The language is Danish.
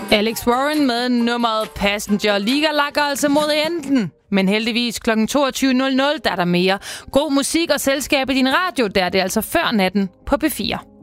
Alex Warren med nummeret Passenger Liga lakker altså mod enden. Men heldigvis kl. 22.00, der er der mere god musik og selskab i din radio, der er det altså før natten på P4.